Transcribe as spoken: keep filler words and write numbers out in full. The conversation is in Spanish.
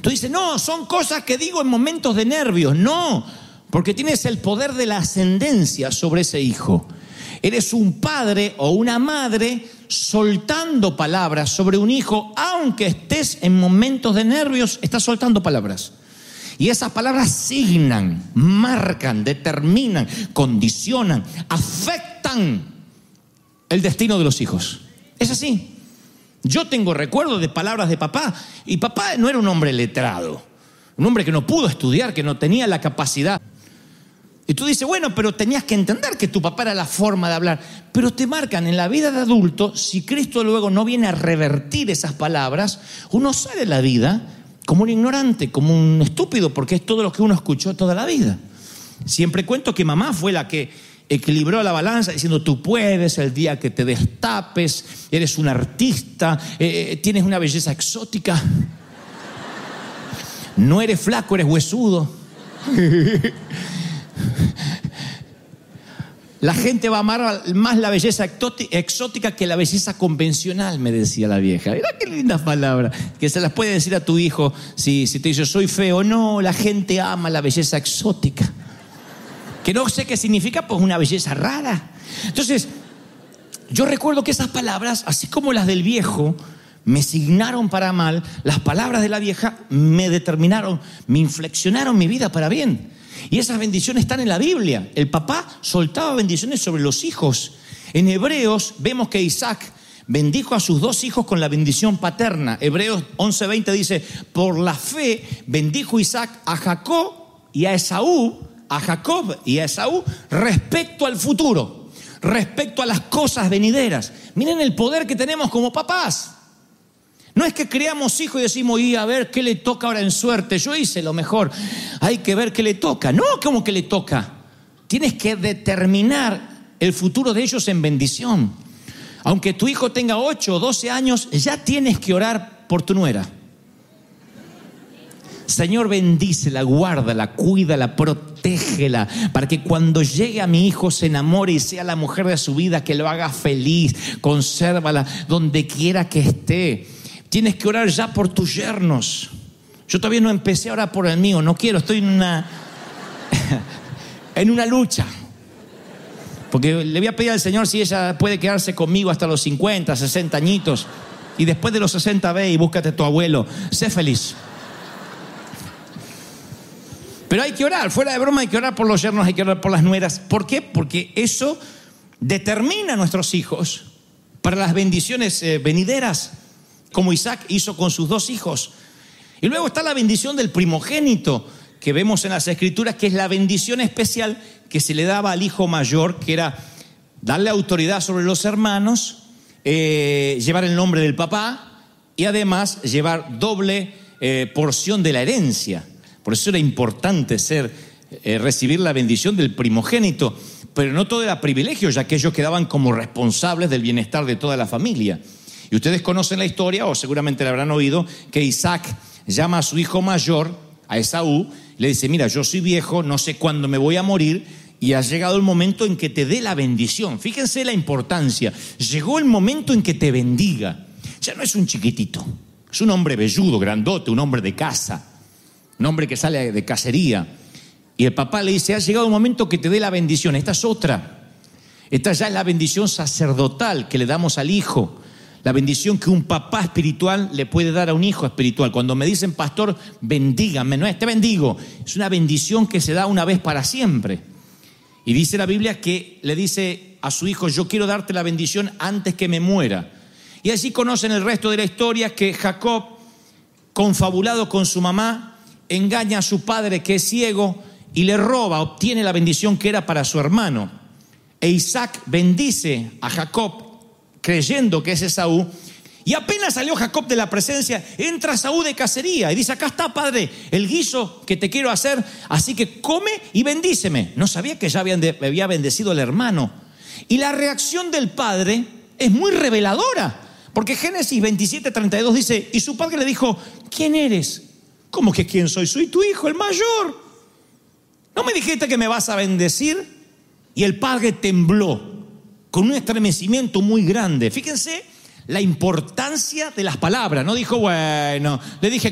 Tú dices, no, son cosas que digo en momentos de nervios. No, porque tienes el poder de la ascendencia sobre ese hijo. Eres un padre o una madre soltando palabras sobre un hijo, aunque estés en momentos de nervios, estás soltando palabras. Y esas palabras signan, marcan, determinan, condicionan, afectan el destino de los hijos. Es así. Yo tengo recuerdos de palabras de papá, y papá no era un hombre letrado, un hombre que no pudo estudiar, que no tenía la capacidad. Y tú dices, bueno, pero tenías que entender que tu papá era la forma de hablar. Pero te marcan en la vida de adulto, si Cristo luego no viene a revertir esas palabras, uno sale de la vida como un ignorante, como un estúpido, porque es todo lo que uno escuchó toda la vida. Siempre cuento que mamá fue la que equilibró la balanza diciendo, tú puedes, el día que te destapes, eres un artista, eh, tienes una belleza exótica, no eres flaco, eres huesudo. La gente va a amar más la belleza exótica que la belleza convencional, me decía la vieja. Mira qué lindas palabras, que se las puede decir a tu hijo si, si te dice soy feo. No, la gente ama la belleza exótica, que no sé qué significa, pues una belleza rara. Entonces, yo recuerdo que esas palabras, así como las del viejo, me signaron para mal. Las palabras de la vieja me determinaron, me inflexionaron mi vida para bien. Y esas bendiciones están en la Biblia. El papá soltaba bendiciones sobre los hijos. En Hebreos vemos que Isaac bendijo a sus dos hijos con la bendición paterna. Hebreos once veinte dice, por la fe bendijo Isaac a Jacob y a Esaú, a Jacob y a Esaú respecto al futuro, respecto a las cosas venideras. Miren el poder que tenemos como papás. No es que criamos hijos y decimos, y a ver qué le toca ahora en suerte, yo hice lo mejor, hay que ver qué le toca. No, ¿cómo que le toca? Tienes que determinar el futuro de ellos en bendición. Aunque tu hijo tenga ocho o doce años, ya tienes que orar por tu nuera. Señor, bendícela, guárdala, cuídala, protégela, para que cuando llegue a mi hijo se enamore y sea la mujer de su vida, que lo haga feliz. Consérvala donde quiera que esté. Tienes que orar ya por tus yernos. Yo todavía no empecé a orar por el mío, no quiero, estoy en una en una lucha. Porque le voy a pedir al Señor si ella puede quedarse conmigo hasta los cincuenta, sesenta añitos, y después de los sesenta ve y búscate a tu abuelo, sé feliz. Pero hay que orar, fuera de broma, hay que orar por los yernos, hay que orar por las nueras. ¿Por qué? Porque eso determina a nuestros hijos para las bendiciones eh, venideras, como Isaac hizo con sus dos hijos. Y luego está la bendición del primogénito, que vemos en las Escrituras, que es la bendición especial que se le daba al hijo mayor, que era darle autoridad sobre los hermanos, eh, llevar el nombre del papá y además llevar doble eh, porción de la herencia. Por eso era importante ser, eh, recibir la bendición del primogénito, pero no todo era privilegio, ya que ellos quedaban como responsables del bienestar de toda la familia. Y ustedes conocen la historia, o seguramente la habrán oído, que Isaac llama a su hijo mayor, a Esaú, y le dice, mira, yo soy viejo, no sé cuándo me voy a morir, y ha llegado el momento en que te dé la bendición. Fíjense la importancia. Llegó el momento en que te bendiga. Ya no es un chiquitito, es un hombre velludo, grandote, un hombre de casa, un hombre que sale de cacería. Y el papá le dice, ha llegado el momento que te dé la bendición. Esta es otra. Esta ya es la bendición sacerdotal que le damos al hijo. La bendición que un papá espiritual le puede dar a un hijo espiritual. Cuando me dicen, pastor, bendígame, no es te bendigo. Es una bendición que se da una vez para siempre. Y dice la Biblia que le dice a su hijo, yo quiero darte la bendición antes que me muera. Y así conocen el resto de la historia, que Jacob, confabulado con su mamá, engaña a su padre que es ciego y le roba, obtiene la bendición que era para su hermano. E Isaac bendice a Jacob creyendo que es Esaú, y apenas salió Jacob de la presencia, entra Esaú de cacería y dice, acá está, padre, el guiso que te quiero hacer, así que come y bendíceme. No sabía que ya habían de, había bendecido al hermano. Y la reacción del padre es muy reveladora, porque Génesis veintisiete treinta y dos dice, y su padre le dijo, ¿quién eres? ¿Cómo que quién soy? Soy tu hijo, el mayor. ¿No me dijiste que me vas a bendecir? Y el padre tembló con un estremecimiento muy grande. Fíjense la importancia de las palabras. No dijo, bueno, le dije